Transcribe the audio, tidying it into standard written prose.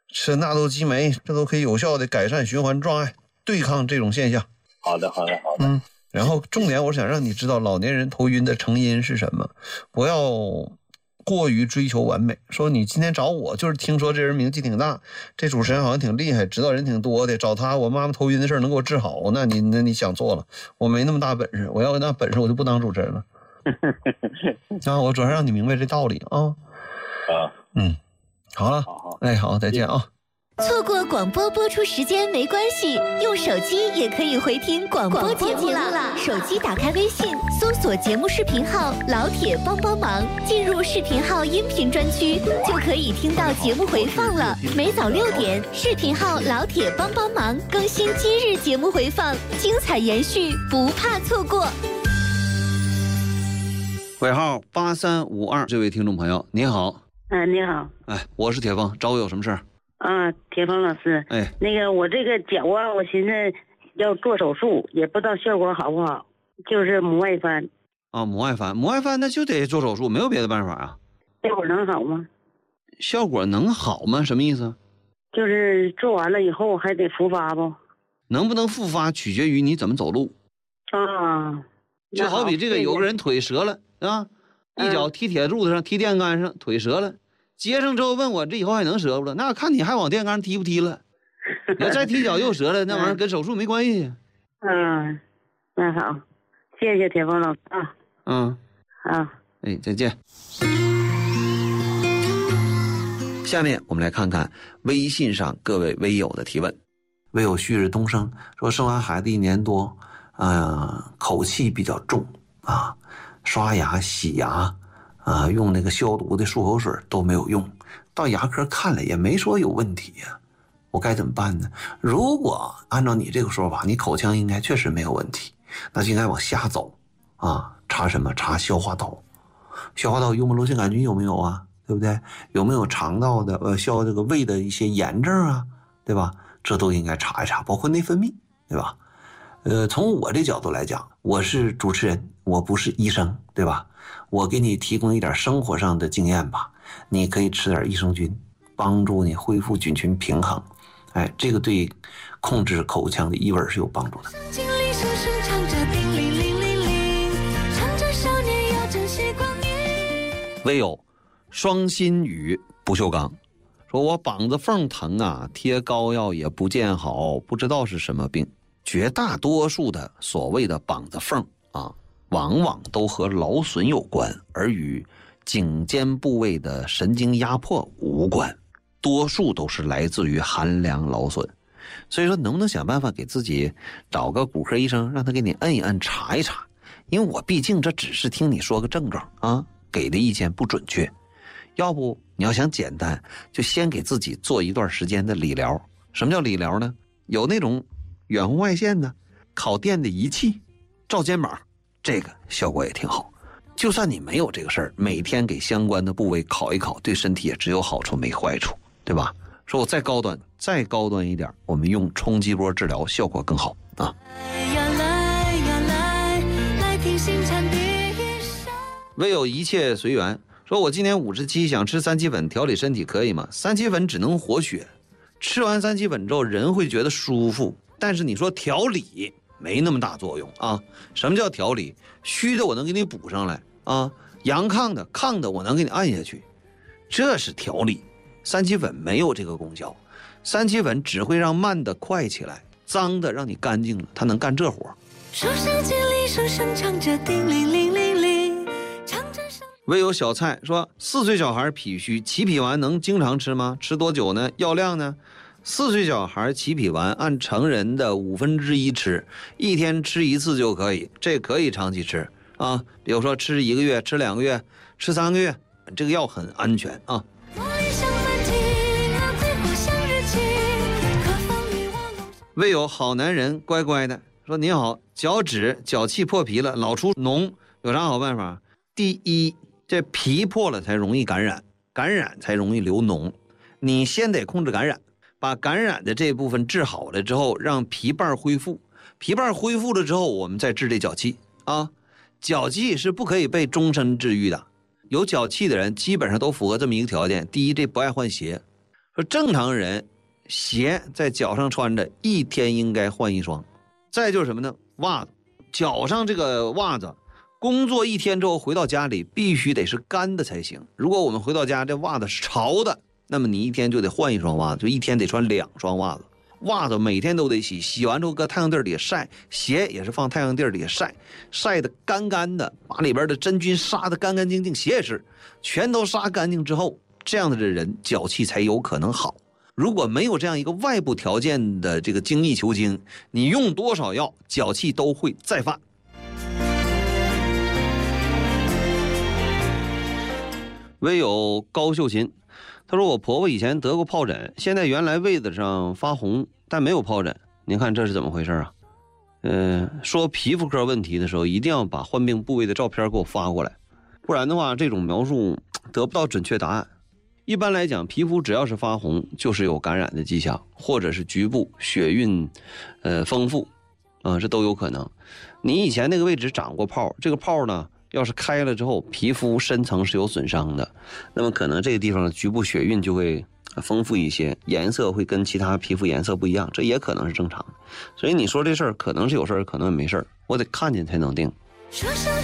吃纳豆激酶，这都可以有效的改善循环障碍，对抗这种现象。 好的。 然后重点我想让你知道老年人头晕的成因是什么，不要过于追求完美。说你今天找我就是听说这人名气挺大，这主持人好像挺厉害，知道人挺多的，找他我妈妈头晕的事能给我治好，那你想错了，我没那么大本事，我要那本事我就不当主持人了。我主要让你明白这道理啊。好了，好，再见啊。 错过广播播出时间没关系，用手机也可以回听广播节目啦。手机打开微信，搜索节目视频号“老铁帮帮忙”，进入视频号音频专区，就可以听到节目回放了。每早6点，视频号“老铁帮帮忙”更新今日节目回放，精彩延续，不怕错过。 尾号8352，这位听众朋友，你好。 你好。 我是铁峰，找我有什么事儿？ 铁峰老师，那个我这个脚啊，我寻思要做手术，也不知道效果好不好，就是母外翻。 母外翻那就得做手术，没有别的办法啊。 效果能好吗？ 效果能好吗？什么意思？ 就是做完了以后还得复发不？ 能不能复发取决于你怎么走路。就好比这个有个人腿折了啊，一脚踢铁柱子上，踢电杆上，腿折了。接上之后问我这以后还能折不了？那看你还往电杆踢不踢了。你要再踢脚又折了，那玩意儿跟手术没关系。 那好，谢谢铁峰老师啊。好， 再见。下面我们来看看微信上各位微友的提问。微友旭日东升说，生完孩子1年多，口气比较重啊，刷牙洗牙用那个消毒的漱口水都没有用，到牙科看了也没说有问题呀，我该怎么办呢？如果按照你这个说法，你口腔应该确实没有问题，那就应该往下走查什么？查消化道。消化道幽门螺旋杆菌有没有啊？对不对？有没有肠道的这个胃的一些炎症啊？对吧？这都应该查一查，包括内分泌，对吧？从我这角度来讲，我是主持人，我不是医生，对吧？我给你提供一点生活上的经验吧，你可以吃点益生菌，帮助你恢复菌群平衡。这个对控制口腔的异味是有帮助的。唯有双心语不锈钢说，我膀子缝疼啊，贴膏药也不见好，不知道是什么病。绝大多数的所谓的膀子缝往往都和劳损有关，而与颈肩部位的神经压迫无关，多数都是来自于寒凉劳损。所以说能不能想办法给自己找个骨科医生，让他给你摁一摁查一查，因为我毕竟这只是听你说个症状给的意见不准确。要不你要想简单，就先给自己做一段时间的理疗。什么叫理疗呢？有那种远红外线的烤电的仪器照肩膀，这个效果也挺好。就算你没有这个事儿，每天给相关的部位烤一烤，对身体也只有好处没坏处，对吧？说我再高端一点，我们用冲击波治疗效果更好唯有一切随缘说，我今年57，想吃3七粉调理身体可以吗？3七粉只能活血，吃完3七粉之后人会觉得舒服，但是你说调理没那么大作用什么叫调理？虚的我能给你补上来阳亢的亢的我能给你按下去，这是调理。3七粉没有这个功效，3七粉只会让慢的快起来，脏的让你干净了，它能干这活。唯有小菜说，4岁小孩脾虚，起脾丸能经常吃吗？吃多久呢？药量呢？4岁小孩起脾丸按成人的1/5吃，一天吃1次就可以，这可以长期吃比如说吃1个月，吃2个月，吃3个月，这个药很安全唯有好男人乖乖的说，你好，脚趾脚气破皮了，老出脓，有啥好办法？第一，这皮破了才容易感染，感染才容易流脓，你先得控制感染，把感染的这部分治好了之后，让皮瓣恢复，皮瓣恢复了之后，我们再治这脚气脚气是不可以被终身治愈的，有脚气的人基本上都符合这么一个条件。第一，这不爱换鞋， 说正常人鞋在脚上穿着一天应该换一双。再就是什么呢？袜子，脚上这个袜子工作一天之后回到家里必须得是干的才行。如果我们回到家这袜子是潮的，那么你一天就得换一双袜子，就一天得穿2双袜子。袜子每天都得洗，洗完之后搁太阳地里晒，鞋也是放太阳地里晒，晒得干干的，把里边的真菌杀得干干净净，鞋也是全都杀干净之后，这样的人脚气才有可能好。如果没有这样一个外部条件的这个精益求精，你用多少药脚气都会再犯。唯有高秀琴，他说我婆婆以前得过疱疹，现在原来位子上发红，但没有疱疹，您看这是怎么回事啊？说皮肤科问题的时候，一定要把患病部位的照片给我发过来，不然的话这种描述得不到准确答案。一般来讲，皮肤只要是发红就是有感染的迹象，或者是局部血运丰富这都有可能。你以前那个位置长过泡，这个泡呢要是开了之后，皮肤深层是有损伤的，那么可能这个地方的局部血运就会丰富一些，颜色会跟其他皮肤颜色不一样，这也可能是正常的。所以你说这事儿可能是有事儿，可能也没事儿，我得看见才能定。 说声